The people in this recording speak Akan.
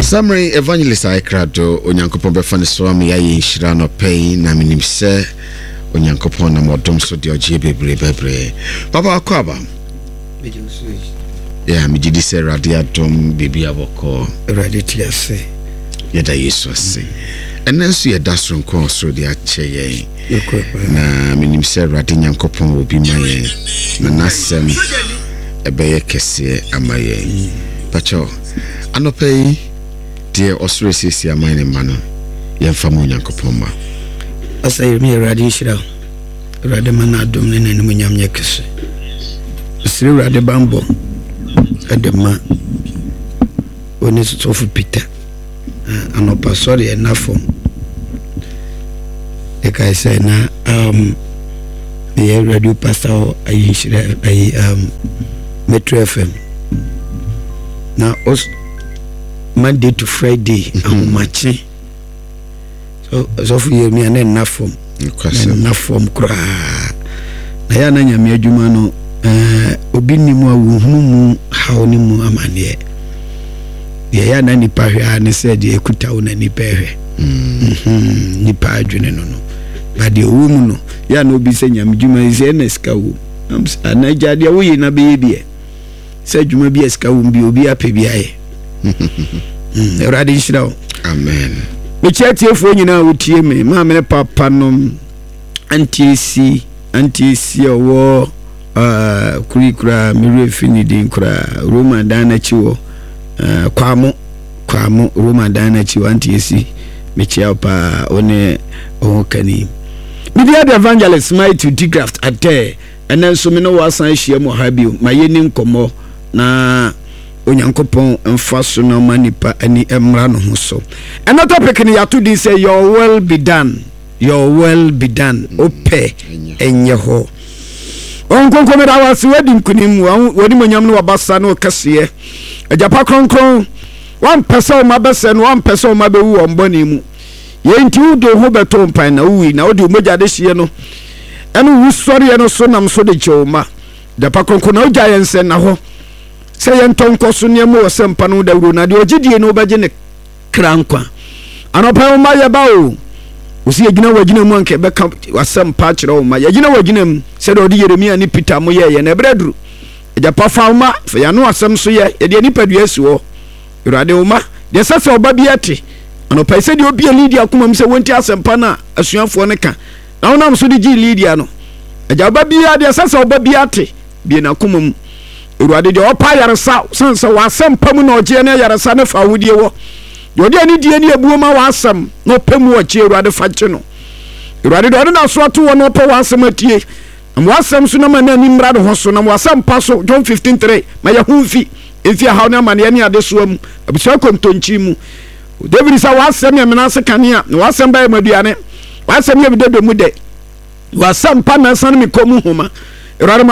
Summary Evangelist Aikrado onyankopon befane so am ya yinhira no pay na minim se onyankopon na modom so de ogie bebre papa akwaba ya migidi se radia dom bebi aboko raditiase yeda yesu ase enenso yeda sonko so de ache na minim se radia nyankopon obi maye na nasem ebeye kese amaye pacho anopei die osresisi amane mano yemfamo nyankopon ma asay mi radio shira radio mana dom ne nanim nyamye kese sire radio bambo edema oni sofu Peter anopa sorry enough e kai say na the radio pastor ayi shira ayi Metro FM na Monday to Friday amache so for you me and enough form kra na ya na nyame adwuma no obi ni mu awuhunu mu hawo ni mu amane ye ya na nipa hwa ne se de ekuta wo na nipa hwe nipa adwene no ba de owu mu no ya na obi se nyame adwuma ise na ska wo na jade wo yi na be bie se adwuma bi ska wo bi obi apebi aye Eradi shirawo amen me chiatifo nyina wotie me ma me papa nom anti owo kurikura mi refinidi nkura Roma dana chiwo kwamo Roma dana chiwo anti me chia pa one okani media the evangelist my to digraft ate enenso me no wasan hia mo ha bio ma yeni nkomo na onyankopon mfaso na manipa ani emra no ho so eno topic ni yato di say your will be done ope enye ho onkonko me dawa se wadi nkunim wodi monyam no wabasa no kase ajapa kronkron wan pesa o mabese no wan pesa o mabewu o mboni mu ye nti udo ho beto mpan na uwi na odi mogya de hye no eno wu sori eno so nam so de choma ajapa kronkron na ogya yense na ho se yentonko so ne mo sempa no dawuro na de ogidie no obaje ne krankwa anopa ma ye ba o osi yegina wagina mu anke beka wasempa kire o ma yegina wagina mu se de odi Yeremia ni Peter mo ye na breduru ejapa fauma fa ya no asem so ye de ni padua si wo urade o ma de sese oba bi ate anopa se de obi Lydia kuma mu se wonti asempa na asuafo ne ka na wonam so de gi Lydia no ejaba bi ade sese oba bi ate bi na kuma mu urade de opa yaresa sanse wasem pamu na oje na yaresa ne fa wudie wo de ani die ni abuo ma wasem no pamu oje urade fa che no urade de na so ato wo no pa wasem atie am wasem so na ma na ni mra de ho so na wasem pa so John 15:3 ma ya humfi efi ha na ma ne ade so am abisa kontonchi mu David sa wasem ya menase kanea na wasem ba maduane wasem ya bidodo mu de wasem pa na san mi komu homa urade